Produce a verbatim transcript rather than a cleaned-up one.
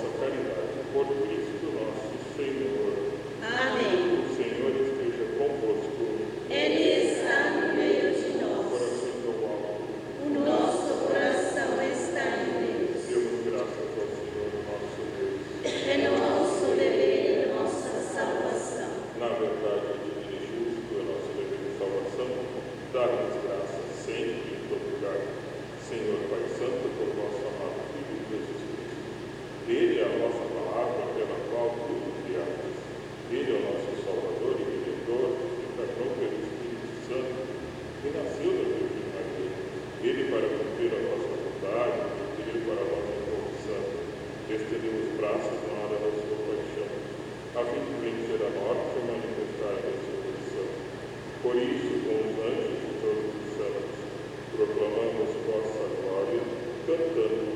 vossa caridade. Por Cristo nosso Senhor. Amém. O Senhor esteja convosco. Ele está no meio de nós. Corações ao alto. O nosso coração está em Deus. Demos graças ao Senhor nosso Deus. É nosso dever e nossa salvação. Na verdade, divino e justo é nosso dever de salvação, dar-nos graças sempre e em todo lugar. Senhor Pai Santo, por vosso amado Filho Jesus Cristo. Ele é a vossa palavra pela qual tudo criaste. Ele é o nosso Salvador e Redentor, que encarnou pelo Espírito Santo e nasceu da Virgem Maria. Ele, para cumprir a vossa vontade, veio para a vossa corrupção. Estendeu os braços na hora da sua paixão, a fim de vencer a morte e manifestar a ressurreição. Por isso, com os anjos e todos os santos, proclamamos vossa glória, cantando